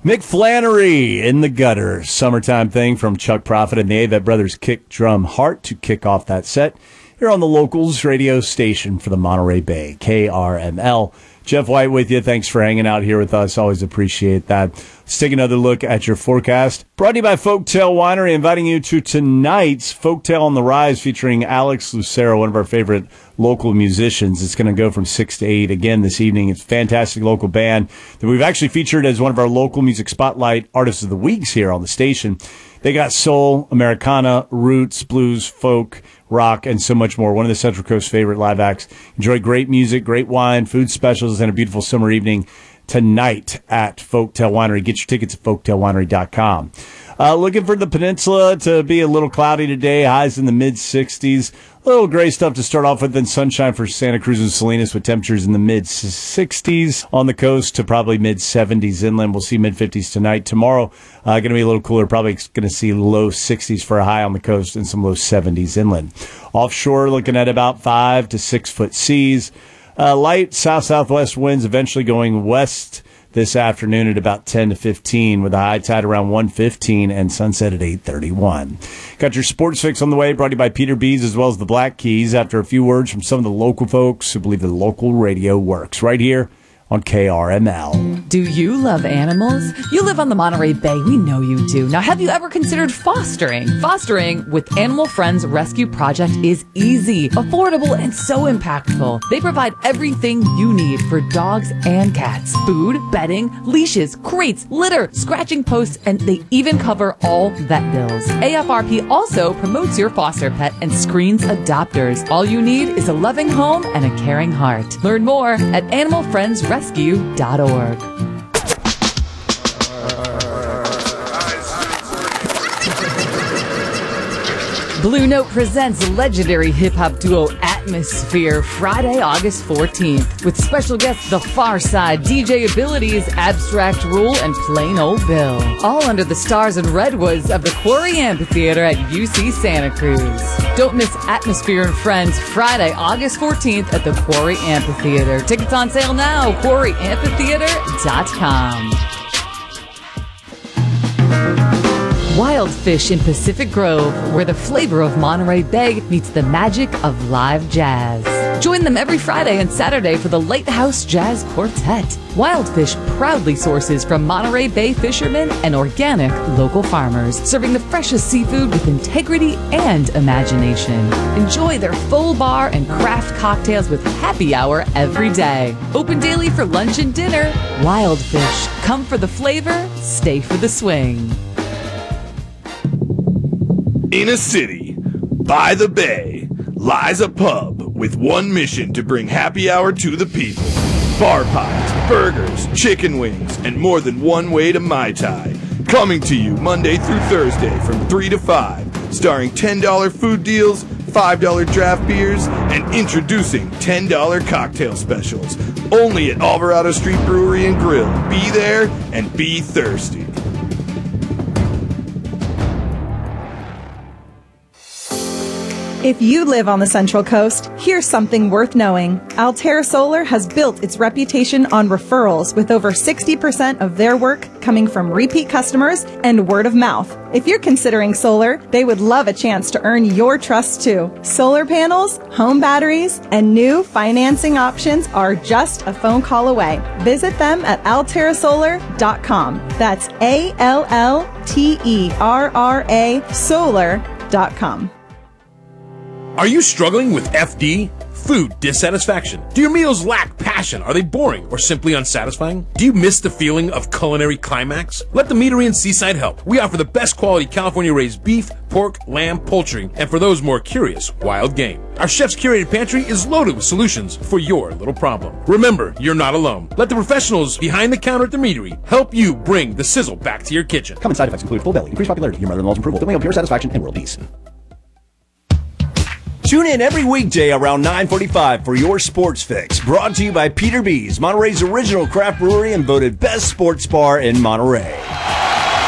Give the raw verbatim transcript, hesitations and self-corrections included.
Mick Flannery, In the Gutter, summertime thing from Chuck Prophet and the Avett Brothers Kick Drum Heart to kick off that set here on the Locals radio station for the Monterey Bay, K R M L. Jeff White with you. Thanks for hanging out here with us. Always appreciate that. Let's take another look at your forecast. Brought to you by Folktail Winery, inviting you to tonight's Folktail on the Rise featuring Alex Lucero, one of our favorite local musicians. It's going to go from six to eight again this evening. It's a fantastic local band that we've actually featured as one of our local music spotlight artists of the weeks here on the station. They got soul, Americana, roots, blues, folk, rock, and so much more. One of the Central Coast's favorite live acts. Enjoy great music, great wine, food specials, and a beautiful summer evening tonight at Folktail Winery. Get your tickets at folktail winery dot com. Uh, looking for the peninsula to be a little cloudy today, highs in the mid sixties. A little gray stuff to start off with, then sunshine for Santa Cruz and Salinas with temperatures in the mid sixties on the coast to probably mid seventies inland. We'll see mid fifties tonight. Tomorrow, uh, going to be a little cooler, probably going to see low sixties for a high on the coast and some low seventies inland. Offshore, looking at about five to six foot seas. Uh, light south-southwest winds eventually going west this afternoon at about ten to fifteen with a high tide around one fifteen and sunset at eight thirty-one. Got your sports fix on the way, brought to you by Peter Bees as well as the Black Keys after a few words from some of the local folks who believe the local radio works right here on K R M L. Do you love animals? You live on the Monterey Bay. We know you do. Now, have you ever considered fostering? Fostering with Animal Friends Rescue Project is easy, affordable, and so impactful. They provide everything you need for dogs and cats. Food, bedding, leashes, crates, litter, scratching posts, and they even cover all vet bills. A F R P also promotes your foster pet and screens adopters. All you need is a loving home and a caring heart. Learn more at animal friends rescue dot org. Blue Note presents legendary hip-hop duo Atmosphere Friday, August fourteenth with special guests The Far Side, D J Abilities, Abstract Rule, and Plain Old Bill. All under the stars and redwoods of the Quarry Amphitheater at U C Santa Cruz. Don't miss Atmosphere and Friends Friday, August fourteenth at the Quarry Amphitheater. Tickets on sale now, quarry amphitheater dot com. Wild Fish in Pacific Grove, where the flavor of Monterey Bay meets the magic of live jazz. Join them every Friday and Saturday for the Lighthouse Jazz Quartet. Wild Fish proudly sources from Monterey Bay fishermen and organic local farmers, serving the freshest seafood with integrity and imagination. Enjoy their full bar and craft cocktails with happy hour every day. Open daily for lunch and dinner. Wild Fish. Come for the flavor, stay for the swing. In a city, by the bay, lies a pub with one mission to bring happy hour to the people. Bar pies, burgers, chicken wings, and more than one way to Mai Tai. Coming to you Monday through Thursday from three to five, starring ten dollar food deals, five dollar draft beers, and introducing ten dollar cocktail specials. Only at Alvarado Street Brewery and Grill. Be there and be thirsty. If you live on the Central Coast, here's something worth knowing. Altair Solar has built its reputation on referrals, with over sixty percent of their work coming from repeat customers and word of mouth. If you're considering solar, they would love a chance to earn your trust too. Solar panels, home batteries, and new financing options are just a phone call away. Visit them at altair solar dot com. That's A L L T E R R A solar dot com. Are you struggling with F D? Food dissatisfaction? Do your meals lack passion? Are they boring or simply unsatisfying? Do you miss the feeling of culinary climax? Let the Meadery in Seaside help. We offer the best quality California-raised beef, pork, lamb, poultry, and for those more curious, wild game. Our chef's curated pantry is loaded with solutions for your little problem. Remember, you're not alone. Let the professionals behind the counter at the Meadery help you bring the sizzle back to your kitchen. Common side effects include full belly, increased popularity, your mother-in-law's approval, feeling of pure satisfaction, and world peace. Tune in every weekday around nine forty-five for your sports fix. Brought to you by Peter Bees, Monterey's original craft brewery and voted best sports bar in Monterey.